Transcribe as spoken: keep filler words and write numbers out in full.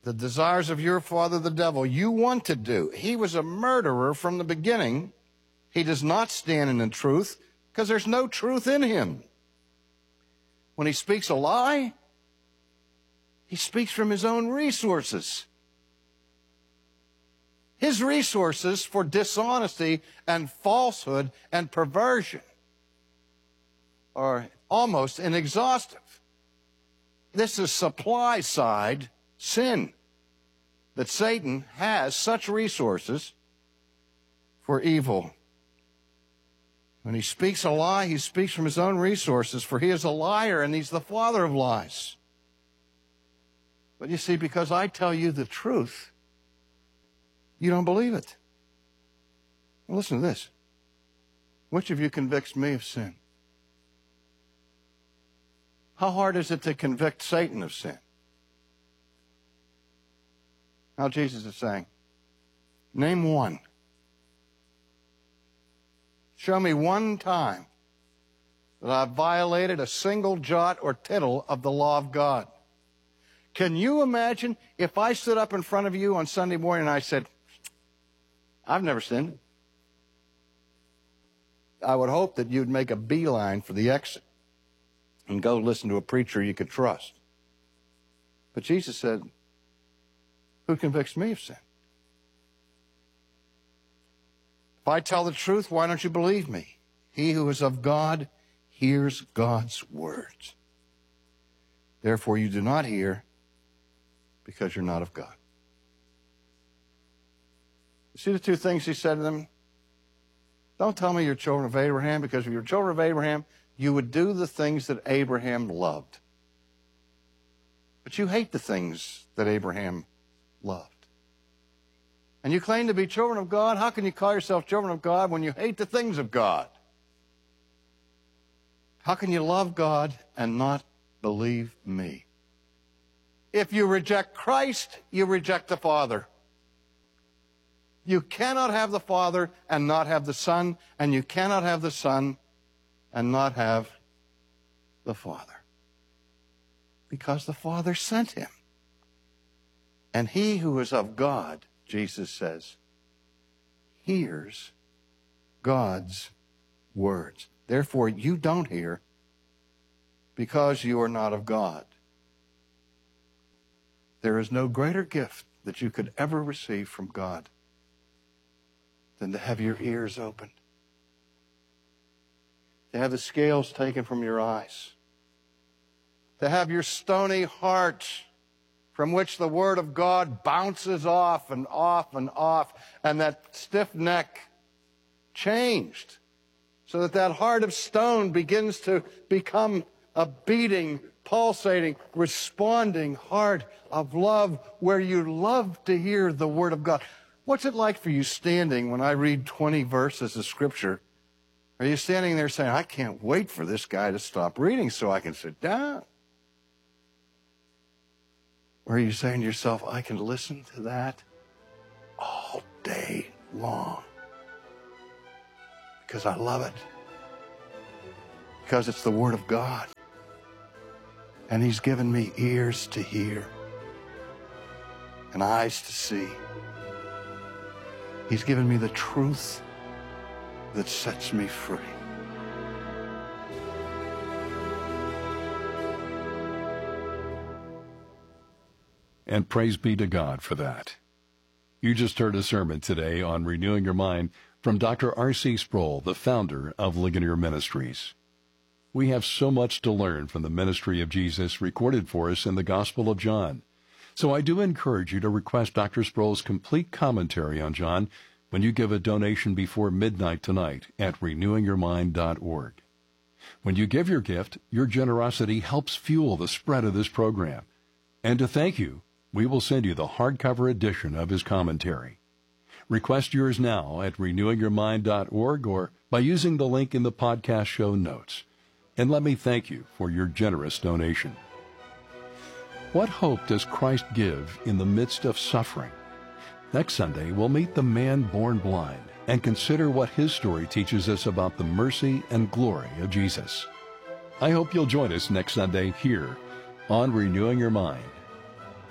the desires of your father, the devil, you want to do. He was a murderer from the beginning. He does not stand in the truth because there's no truth in him. When he speaks a lie, he speaks from his own resources. His resources for dishonesty and falsehood and perversion are almost inexhaustive. This is supply side sin, that Satan has such resources for evil. When he speaks a lie, he speaks from his own resources, for he is a liar and he's the father of lies. But you see, because I tell you the truth, you don't believe it. Well, listen to this. Which of you convicts me of sin? How hard is it to convict Satan of sin? Now Jesus is saying, name one. Show me one time that I've violated a single jot or tittle of the law of God. Can you imagine if I stood up in front of you on Sunday morning and I said, I've never sinned? I would hope that you'd make a beeline for the exit and go listen to a preacher you could trust. But Jesus said, who convicts me of sin? If I tell the truth, why don't you believe me? He who is of God hears God's words. Therefore you do not hear because you're not of God. You see the two things he said to them? Don't tell me you're children of Abraham, because if you're children of Abraham, you would do the things that Abraham loved. But you hate the things that Abraham loved. And you claim to be children of God. How can you call yourself children of God when you hate the things of God? How can you love God and not believe me? If you reject Christ, you reject the Father. You cannot have the Father and not have the Son, and you cannot have the Son and not have the Father. Because the Father sent him. And he who is of God, Jesus says, hears God's words. Therefore, you don't hear because you are not of God. There is no greater gift that you could ever receive from God than to have your ears opened, to have the scales taken from your eyes, to have your stony heart from which the Word of God bounces off and off and off, and that stiff neck changed so that that heart of stone begins to become a beating, pulsating, responding heart of love where you love to hear the Word of God. What's it like for you standing when I read twenty verses of Scripture? Are you standing there saying, I can't wait for this guy to stop reading so I can sit down? Or are you saying to yourself, I can listen to that all day long because I love it, because it's the Word of God, and He's given me ears to hear and eyes to see. He's given me the truth that sets me free. And praise be to God for that. You just heard a sermon today on Renewing Your Mind from Doctor R C Sproul, the founder of Ligonier Ministries. We have so much to learn from the ministry of Jesus recorded for us in the Gospel of John. So I do encourage you to request Doctor Sproul's complete commentary on John when you give a donation before midnight tonight at renewing your mind dot org. When you give your gift, your generosity helps fuel the spread of this program. And to thank you, we will send you the hardcover edition of his commentary. Request yours now at renewing your mind dot org or by using the link in the podcast show notes. And let me thank you for your generous donation. What hope does Christ give in the midst of suffering? Next Sunday, we'll meet the man born blind and consider what his story teaches us about the mercy and glory of Jesus. I hope you'll join us next Sunday here on Renewing Your Mind.